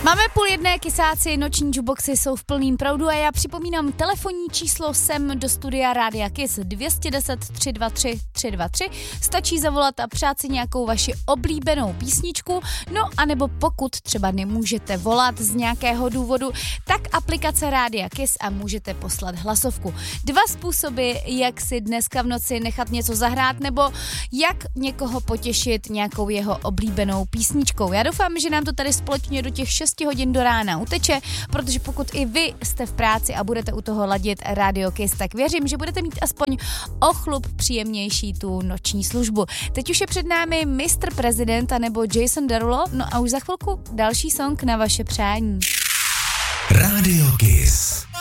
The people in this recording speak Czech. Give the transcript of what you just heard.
Máme 12:30, kysáci, noční jukeboxy jsou v plným proudu a já připomínám telefonní číslo sem do studia Rádia Kiss 210 323 323. Stačí zavolat a přát si nějakou vaši oblíbenou písničku, no anebo pokud třeba nemůžete volat z nějakého důvodu, tak aplikace Rádia Kiss a můžete poslat hlasovku. 2 způsoby, jak si dneska v noci nechat něco zahrát nebo jak někoho potěšit nějakou jeho oblíbenou písničkou. Já doufám, že nám to tady společně do těch 6 hodin do rána uteče, protože pokud i vy jste v práci a budete u toho ladit Radio Kiss, tak věřím, že budete mít aspoň o chlup příjemnější tu noční službu. Teď už je před námi Mr. Prezident nebo Jason Derulo, no a už za chvilku další song na vaše přání. Radio Kiss.